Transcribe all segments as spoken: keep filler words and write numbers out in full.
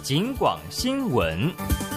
警广新闻。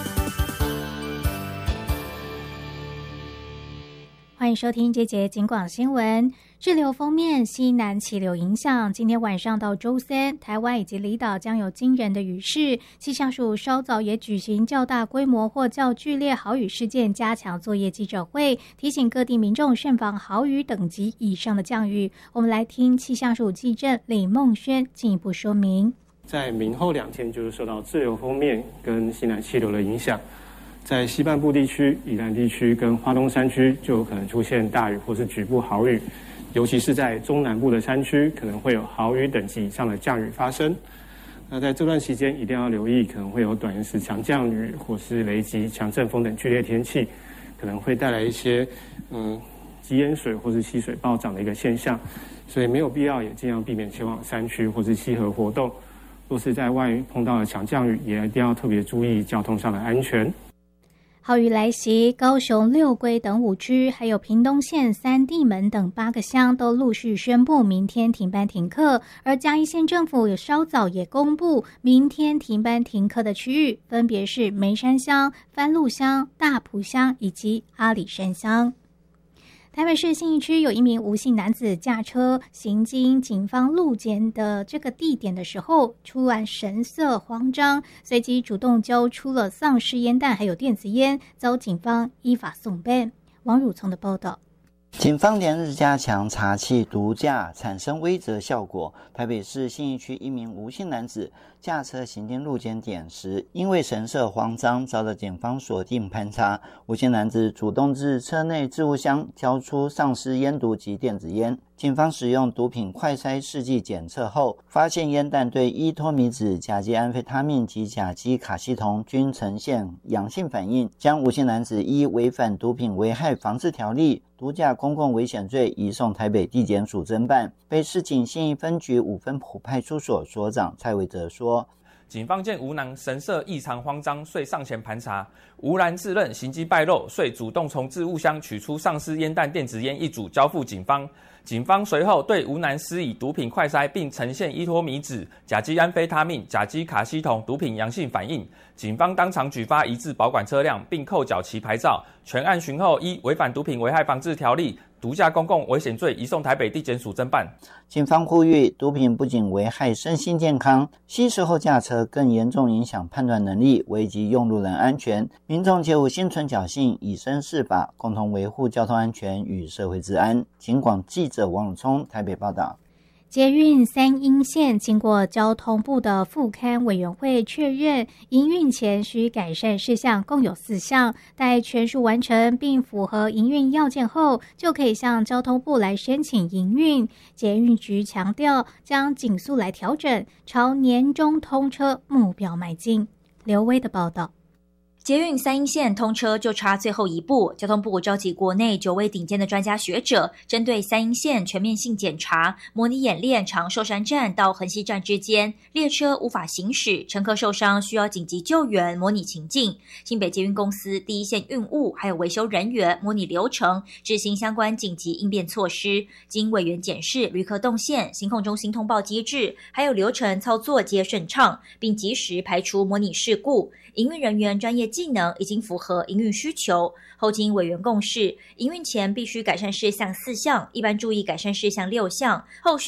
欢迎收听这节警广新闻。滞留锋面西南气流影响，今天晚上到周三，台湾以及离岛将有惊人的雨势。气象署稍早也举行较大规模或较剧烈豪雨事件加强作业记者会，提醒各地民众慎防豪雨等级以上的降雨。我们来听气象署记者李梦轩进一步说明。 在明后两天，就是受到滞留锋面跟西南气流的影响，在西半部地区、宜兰地区跟花东山区就有可能出现大雨或是局部豪雨，尤其是在中南部的山区，可能会有豪雨等级以上的降雨发生。那在这段期间，一定要留意可能会有短延时强降雨或是雷击、强阵风等剧烈天气，可能会带来一些嗯积淹水或是溪水暴涨的一个现象，所以没有必要也尽量避免前往山区或是溪河活动。若是在外碰到了强降雨，也一定要特别注意交通上的安全。 豪雨来袭，高雄六龟等五区，还有屏东县三地门等八个乡都陆续宣布明天停班停课，而嘉义县政府也稍早也公布明天停班停课的区域，分别是梅山乡、番路乡、大埔乡以及阿里山乡。台北市信义区有一名吴姓男子驾车行经警方路检的这个地点的时候，突然神色慌张，随即主动交出了丧尸烟弹还有电子烟，遭警方依法送办。王汝聪的报道。 警方连日加强查缉毒驾产生威慑效果。台北市信义区一名吴姓男子驾车行经路检点时，因为神色慌张，遭到警方锁定盘查。吴姓男子主动自车内置物箱挑出丧尸烟毒及电子烟。警方使用毒品快筛试剂检测后，发现烟弹对依托米酯、甲基安非他命及甲基卡西酮均呈现阳性反应，将吴姓男子依违反毒品危害防治条例、毒驾公共危险罪移送台北地检署侦办。北市警信义分局五分埔派出所所长蔡伟哲说， 警方见吴男神色异常慌张，遂上前盘查。吴然自认行迹败露，遂主动从置物箱取出丧尸烟弹、电子烟一组交付警方。警方随后对吴男施以毒品快筛，并呈现依托米酯、甲基安非他命、甲基卡西酮毒品阳性反应。警方当场举发移至保管车辆，并扣缴其牌照。全案询后，依违反毒品危害防治条例、毒驾公共危险罪移送台北地检署侦办。 警方呼吁，毒品不仅危害身心健康，吸食后驾车更严重影响判断能力，危及用路人安全。民众切勿心存侥幸，以身试法，共同维护交通安全与社会治安。警广记者王永聪台北报道。 捷运三鶯线经过交通部的复勘委员会确认，营运前需改善事项共有四项，待全数完成并符合营运要件后，就可以向交通部来申请营运。捷运局强调，将紧速来调整，朝年中通车目标迈进。刘威的报道。 捷运三鶯线通车就差最后一步，交通部召集国内九位顶尖的专家学者，针对三鶯线全面性检查，模拟演练长寿山站到横溪站之间列车无法行驶，乘客受伤需要紧急救援模拟情境，新北捷运公司第一线运务还有维修人员模拟流程，执行相关紧急应变措施。经委员检视旅客动线、行控中心通报机制，还有流程操作皆顺畅，并及时排除模拟事故。营运人员专业技能已经符合营运需求，后经委员共识，营运前必须改善事项四项，一般注意改善事项六项，后续